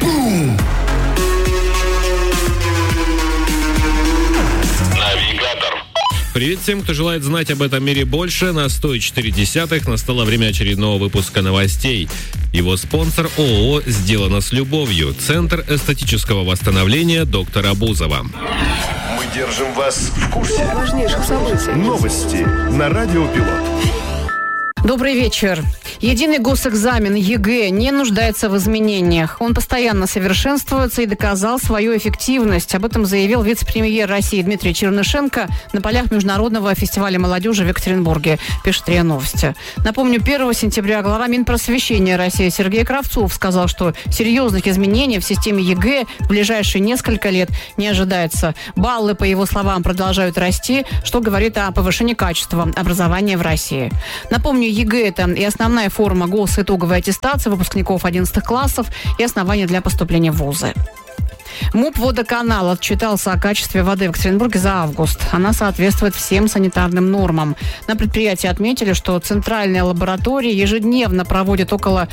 Бум! Привет всем, кто желает знать об этом мире больше. На 104.10 настало время очередного выпуска новостей. Его спонсор ООО «Сделано с любовью». Центр эстетического восстановления доктора Бузова. Мы держим вас в курсе важнейших событий. Новости на Радио Пилот. Добрый вечер. Единый госэкзамен ЕГЭ не нуждается в изменениях. Он постоянно совершенствуется и доказал свою эффективность. Об этом заявил вице-премьер России Дмитрий Чернышенко на полях Международного фестиваля молодежи в Екатеринбурге, пишет РИА Новости. Напомню, 1 сентября глава Минпросвещения России Сергей Кравцов сказал, что серьезных изменений в системе ЕГЭ в ближайшие несколько лет не ожидается. Баллы, по его словам, продолжают расти, что говорит о повышении качества образования в России. Напомню, ЕГЭ – это и основная форма госитоговой аттестации выпускников 11 классов и основания для поступления в вузы. МУП «Водоканал» отчитался о качестве воды в Екатеринбурге за август. Она соответствует всем санитарным нормам. На предприятии отметили, что центральная лаборатория ежедневно проводит около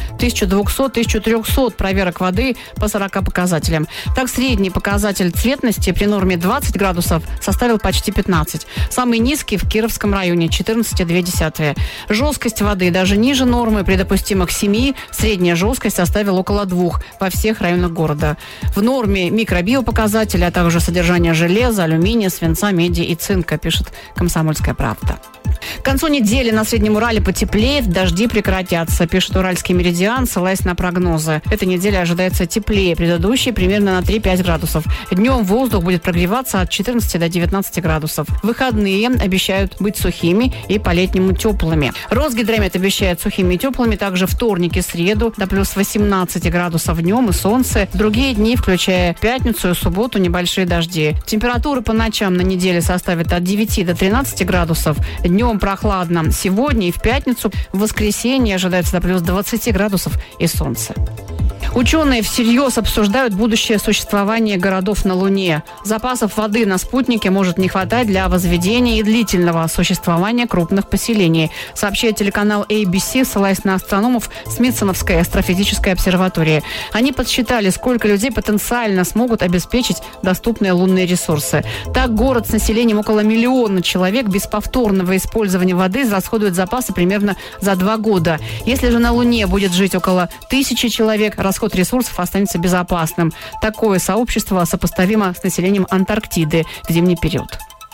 1200-1300 проверок воды по 40 показателям. Так, средний показатель цветности при норме 20 градусов составил почти 15. Самый низкий в Кировском районе – 14,2. Жесткость воды даже ниже нормы при допустимых 7. Средняя жесткость составила около 2 во всех районах города. В норме микробиопоказатели, а также содержание железа, алюминия, свинца, меди и цинка, пишет «Комсомольская правда». К концу недели на Среднем Урале потеплеет, дожди прекратятся, пишет «Уральский меридиан», ссылаясь на прогнозы. Эта неделя ожидается теплее предыдущей, примерно на 3-5 градусов. Днем воздух будет прогреваться от 14 до 19 градусов. Выходные обещают быть сухими и по-летнему теплыми. Росгидромет обещает сухими и теплыми также вторник и среду до плюс 18 градусов днем и солнце. В другие дни, включая пятницу и субботу, небольшие дожди. Температура по ночам на неделе составит от 9 до 13 градусов. Днем прохладно. Сегодня и в пятницу, в воскресенье ожидается до плюс 20 градусов и солнце. Ученые всерьез обсуждают будущее существование городов на Луне. Запасов воды на спутнике может не хватать для возведения и длительного существования крупных поселений, сообщает телеканал ABC, ссылаясь на астрономов Смитсоновской астрофизической обсерватории. Они подсчитали, сколько людей потенциально смогут обеспечить доступные лунные ресурсы. Так, город с населением около 1 миллиона человек без повторного использования воды израсходует запасы примерно за 2 года. Если же на Луне будет жить около 1000 человек, расход ресурсов останется безопасным. Такое сообщество сопоставимо с населением Антарктиды в зимний период.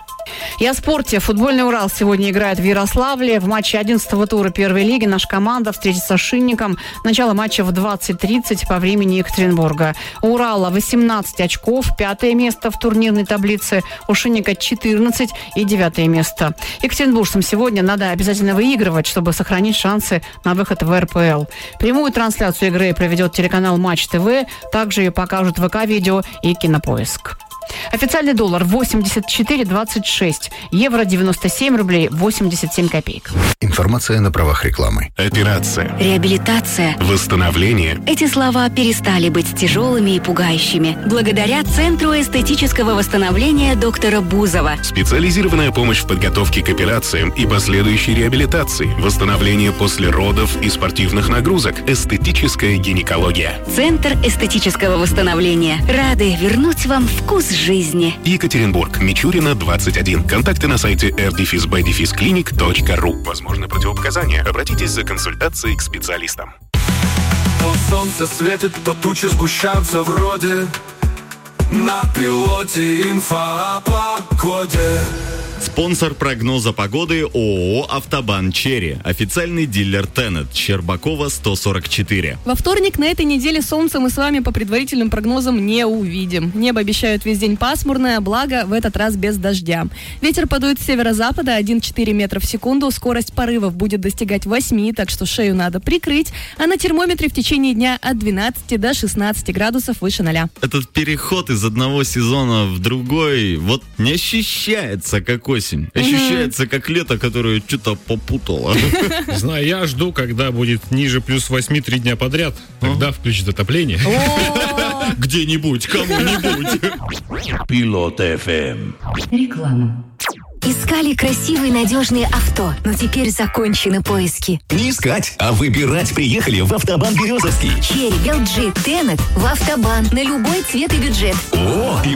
И о спорте. Футбольный «Урал» сегодня играет в Ярославле. В матче 11-го тура первой лиги наша команда встретится с «Шинником». Начало матча в 20:30 по времени Екатеринбурга. У «Урала» 18 очков, 5 место в турнирной таблице. У «Шинника» 14 и 9 место. Екатеринбуржцам сегодня надо обязательно выигрывать, чтобы сохранить шансы на выход в РПЛ. Прямую трансляцию игры проведет телеканал Матч ТВ. Также ее покажут ВК-видео и Кинопоиск. Официальный доллар 84,26, евро 97 рублей 87 копеек. Информация на правах рекламы. Операция. Реабилитация. Восстановление. Эти слова перестали быть тяжелыми и пугающими благодаря Центру эстетического восстановления доктора Бузова. Специализированная помощь в подготовке к операциям и последующей реабилитации. Восстановление после родов и спортивных нагрузок. Эстетическая гинекология. Центр эстетического восстановления. Рады вернуть вам вкус жизни. Екатеринбург. Мичурина, 21. Контакты на сайте r-b-clinic.ru. Возможны противопоказания. Обратитесь за консультацией к специалистам. То солнце светит, то тучи сгущаются вроде. На пилоте инфа о погоде. Спонсор прогноза погоды ООО «Автобан Черри». Официальный дилер Тенет. Щербакова, 144. Во вторник на этой неделе солнце мы с вами по предварительным прогнозам не увидим. Небо обещают весь день пасмурное, благо в этот раз без дождя. Ветер подует с северо-запада 1,4 метра в секунду. Скорость порывов будет достигать 8, так что шею надо прикрыть. А на термометре в течение дня от 12 до 16 градусов выше 0. Этот переход из одного сезона в другой вот не ощущается как осень. Ощущается как лето, которое что-то попутало. Знаю, я жду, когда будет ниже плюс 8 3 дня подряд. Тогда включит отопление. Где-нибудь, кому-нибудь. Пилот ФМ. Реклама. Искали красивые надежные авто, но теперь закончены поиски. Не искать, а выбирать приехали в Автобан Березовский. Черри, LG, Тенет в Автобан на любой цвет и бюджет. О, и